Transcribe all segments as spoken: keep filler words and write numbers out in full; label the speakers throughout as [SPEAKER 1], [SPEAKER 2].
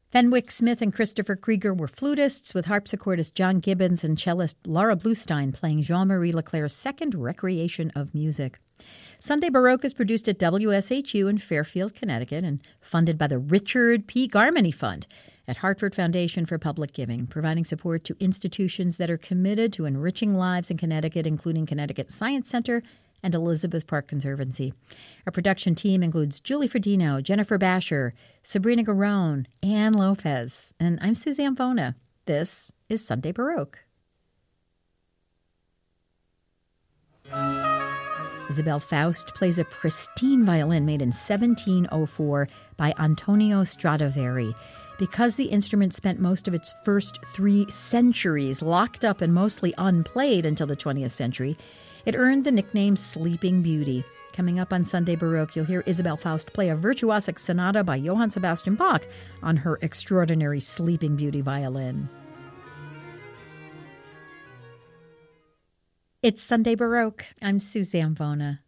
[SPEAKER 1] Fenwick Smith and Christopher Krieger were flutists, with harpsichordist John Gibbons and cellist Laura Bluestein playing Jean-Marie Leclerc's second Recreation of Music. Sunday Baroque is produced at W S H U in Fairfield, Connecticut, and funded by the Richard P. Garmany Fund at Hartford Foundation for Public Giving, providing support to institutions that are committed to enriching lives in Connecticut, including Connecticut Science Center and Elizabeth Park Conservancy. Our production team includes Julie Ferdino, Jennifer Basher, Sabrina Garone, Ann Lopez, and I'm Suzanne Bona. This is Sunday Baroque. Isabel Faust plays a pristine violin made in seventeen oh four by Antonio Stradivari. Because the instrument spent most of its first three centuries locked up and mostly unplayed until the twentieth century, it earned the nickname Sleeping Beauty. Coming up on Sunday Baroque, you'll hear Isabel Faust play a virtuosic sonata by Johann Sebastian Bach on her extraordinary Sleeping Beauty violin. It's Sunday Baroque. I'm Suzanne Bona.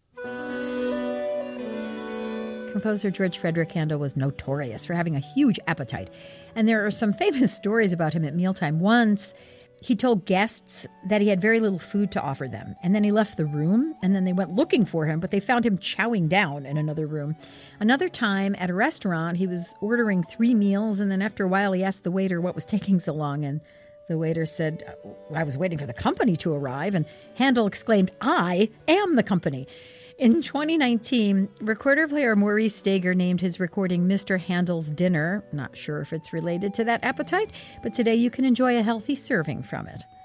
[SPEAKER 1] Composer George Frederick Handel was notorious for having a huge appetite, and there are some famous stories about him at mealtime. Once, he told guests that he had very little food to offer them, and then he left the room, and then they went looking for him, but they found him chowing down in another room. Another time, at a restaurant, he was ordering three meals, and then after a while he asked the waiter what was taking so long, and the waiter said, "I was waiting for the company to arrive," and Handel exclaimed, "I am the company." In twenty nineteen, recorder player Maurice Stager named his recording Mister Handel's Dinner. Not sure if it's related to that appetite, but today you can enjoy a healthy serving from it.